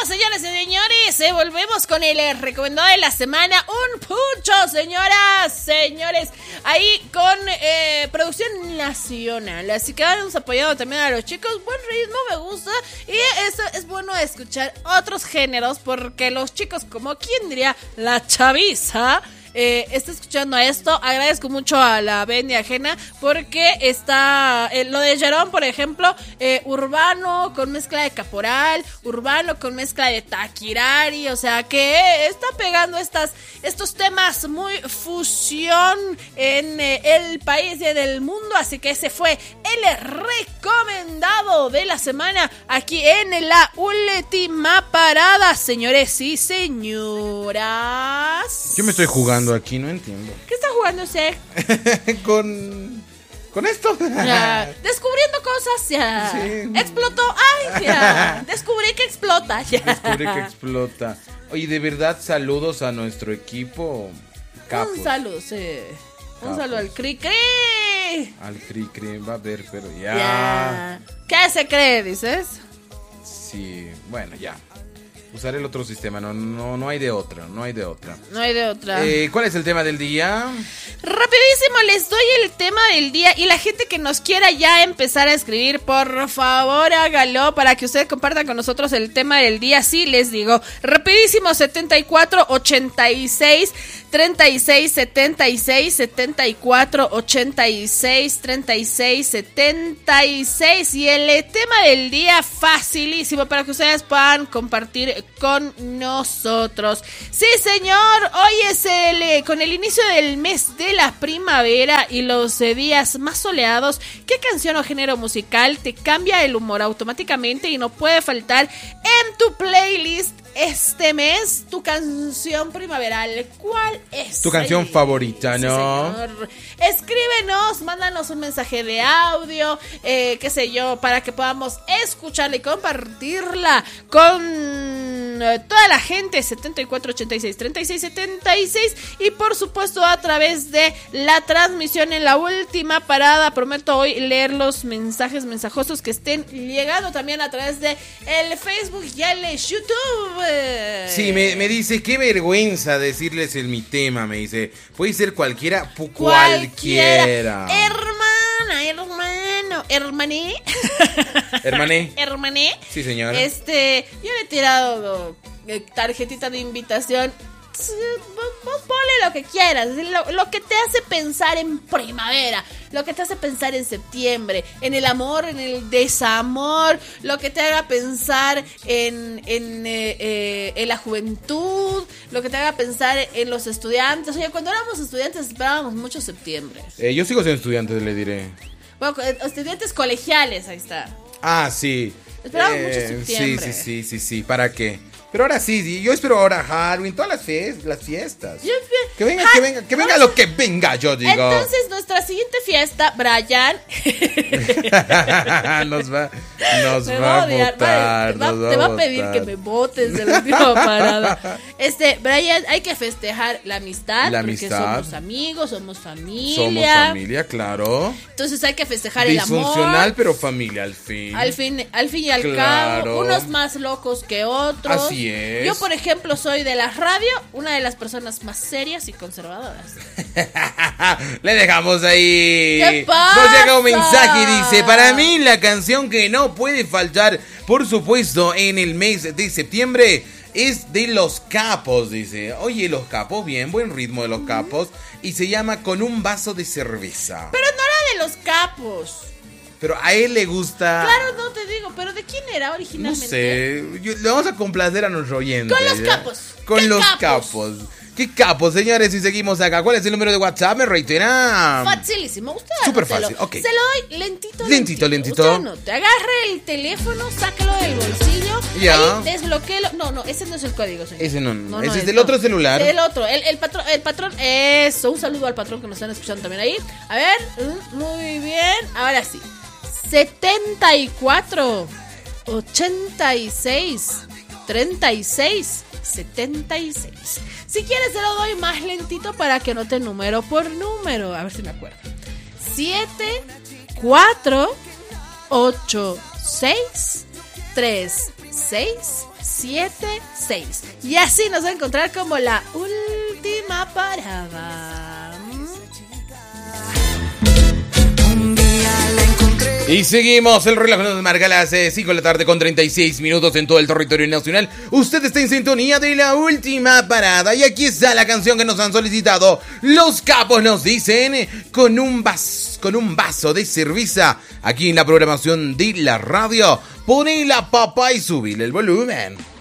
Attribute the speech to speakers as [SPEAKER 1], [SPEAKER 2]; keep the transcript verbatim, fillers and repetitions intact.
[SPEAKER 1] Bueno, señoras y señores, eh, volvemos con el eh, recomendado de la semana. Un pucho, señoras, señores. Ahí con eh, producción nacional. Así que vamos apoyando también a los chicos. Buen ritmo, me gusta. Y eso es bueno escuchar otros géneros. Porque los chicos, como quien diría, la chaviza, Eh, está escuchando esto. Agradezco mucho a la Bendy Ajena porque está eh, lo de Jerón, por ejemplo, eh, urbano con mezcla de caporal, urbano con mezcla de taquirari, o sea que está pegando estas estos temas muy fusión en eh, el país y en el mundo, así que ese fue el recomendado de la semana aquí en la última parada, señores y señoras.
[SPEAKER 2] Yo me estoy jugando aquí, no entiendo.
[SPEAKER 1] ¿Qué está jugando usted?
[SPEAKER 2] con con esto.
[SPEAKER 1] Ya, descubriendo cosas, ya. Sí. Explotó, ay, ya. Descubrí que explota, ya.
[SPEAKER 2] Descubrí que explota. Oye, de verdad, saludos a nuestro equipo. Capos.
[SPEAKER 1] Un saludo, sí. Un Capos. Saludo al Cri Cri.
[SPEAKER 2] Al Cri Cri, va a ver, pero ya.
[SPEAKER 1] ya. ¿Qué se cree, dices?
[SPEAKER 2] Sí, bueno, ya. Usar el otro sistema, no, no, no hay de otra, no hay de otra.
[SPEAKER 1] No hay de otra.
[SPEAKER 2] Eh, ¿Cuál es el tema del día?
[SPEAKER 1] Rapidísimo, les doy el tema del día y la gente que nos quiera ya empezar a escribir, por favor hágalo para que ustedes compartan con nosotros el tema del día. Sí, les digo, rapidísimo, setenta y cuatro, ochenta y seis, treinta y seis, setenta y seis, setenta y cuatro, ochenta y seis, treinta y seis, setenta y seis. Y el tema del día facilísimo para que ustedes puedan compartir con nosotros. Sí, señor, hoy es el con el inicio del mes de la primavera y los eh, días más soleados. ¿Qué canción o género musical te cambia el humor automáticamente y no puede faltar en tu playlist este mes? Tu canción primaveral, ¿cuál es?
[SPEAKER 2] Tu canción favorita, ¿no?
[SPEAKER 1] Sí, señor. Escríbenos, mándanos un mensaje de audio, eh, qué sé yo, para que podamos escucharla y compartirla con toda la gente. Setenta y cuatro, ochenta y seis, treinta y seis, setenta y seis. Y por supuesto a través de la transmisión en la última parada. Prometo hoy leer los mensajes mensajosos que estén llegando también a través de el Facebook y el YouTube.
[SPEAKER 2] Sí, me, me dice, qué vergüenza decirles el mi tema, me dice. Puede ser cualquiera, pu- cualquiera.
[SPEAKER 1] cualquiera. Hermana, hermano, hermané.
[SPEAKER 2] Hermané.
[SPEAKER 1] Hermané.
[SPEAKER 2] Sí, señora.
[SPEAKER 1] Este, yo le he tirado eh, tarjetita de invitación. Vos ponle lo que quieras, lo, lo que te hace pensar en primavera, lo que te hace pensar en septiembre, en el amor, en el desamor, lo que te haga pensar en, en, eh, eh, en la juventud, lo que te haga pensar en los estudiantes. Oye, cuando éramos estudiantes esperábamos mucho septiembre.
[SPEAKER 2] Eh, yo sigo siendo estudiante, le diré.
[SPEAKER 1] Bueno, estudiantes colegiales, ahí está.
[SPEAKER 2] Ah, sí.
[SPEAKER 1] Esperábamos
[SPEAKER 2] eh,
[SPEAKER 1] mucho septiembre.
[SPEAKER 2] Sí, sí, sí, sí, sí, ¿para qué? Pero ahora sí, yo espero ahora Halloween, todas las, fies- las fiestas. Yo, que venga, ha- que venga, que venga lo que venga, yo digo.
[SPEAKER 1] Entonces, nuestra siguiente fiesta, Brian.
[SPEAKER 2] nos va, nos va, va a votar.
[SPEAKER 1] Va,
[SPEAKER 2] nos
[SPEAKER 1] te va
[SPEAKER 2] a
[SPEAKER 1] a pedir
[SPEAKER 2] votar.
[SPEAKER 1] que me votes de la última parada. Este, Brian, hay que festejar la amistad.
[SPEAKER 2] La
[SPEAKER 1] porque
[SPEAKER 2] amistad.
[SPEAKER 1] somos amigos, somos familia.
[SPEAKER 2] Somos familia, claro.
[SPEAKER 1] Entonces hay que festejar el amor.
[SPEAKER 2] Disfuncional, pero familia al fin.
[SPEAKER 1] Al fin, al fin y al
[SPEAKER 2] Claro.
[SPEAKER 1] cabo, unos más locos que otros.
[SPEAKER 2] Así es.
[SPEAKER 1] Yo, por ejemplo, soy de la radio, una de las personas más serias y conservadoras.
[SPEAKER 2] Le dejamos ahí.
[SPEAKER 1] ¿Qué pasa?
[SPEAKER 2] Nos llega un mensaje y dice: para mí la canción que no puede faltar, por supuesto, en el mes de septiembre es de Los Capos, dice. Oye, Los Capos, bien, buen ritmo de Los Capos. Y se llama Con un vaso de cerveza.
[SPEAKER 1] Pero no era de Los Capos.
[SPEAKER 2] Pero a él le gusta.
[SPEAKER 1] Claro, no te digo, pero ¿de quién era originalmente?
[SPEAKER 2] No sé, yo- le vamos a complacer a nuestro oyente.
[SPEAKER 1] Con Los
[SPEAKER 2] ¿ya?
[SPEAKER 1] Capos.
[SPEAKER 2] Con
[SPEAKER 1] ¿Qué
[SPEAKER 2] Los
[SPEAKER 1] capos?
[SPEAKER 2] Capos. ¿Qué capos, señores? Y seguimos acá. ¿Cuál es el número de WhatsApp? Me reitera.
[SPEAKER 1] Facilísimo. Usted
[SPEAKER 2] Súper
[SPEAKER 1] anótelo.
[SPEAKER 2] fácil, ok.
[SPEAKER 1] Se lo doy lentito,
[SPEAKER 2] Lentito, lentito.
[SPEAKER 1] Usted anote. Agarre el teléfono, sácalo del bolsillo.
[SPEAKER 2] Ya.
[SPEAKER 1] Ahí desbloquéelo. No, no, ese no es el código, señor.
[SPEAKER 2] Ese no, no,
[SPEAKER 1] no,
[SPEAKER 2] ese es
[SPEAKER 1] es-
[SPEAKER 2] del
[SPEAKER 1] no.
[SPEAKER 2] otro celular.
[SPEAKER 1] El otro, el, el patrón, el patrón, eso. Un saludo al patrón que nos están escuchando también ahí. A ver, mm, muy bien. Ahora sí. setenta y cuatro, ochenta y seis, treinta y seis, setenta y seis. Si quieres se lo doy más lentito para que anote número por número. A ver si me acuerdo. siete, cuatro, ocho, seis, tres, seis, siete seis. Y así nos va a encontrar como la última parada.
[SPEAKER 2] Y seguimos, el reloj nos marca las cinco de la tarde con treinta y seis minutos en todo el territorio nacional. Usted está en sintonía de la última parada. Y aquí está la canción que nos han solicitado. Los Capos nos dicen, con un vaso, con un vaso de cerveza. Aquí en la programación de la radio. Ponela, papá, y subile el volumen.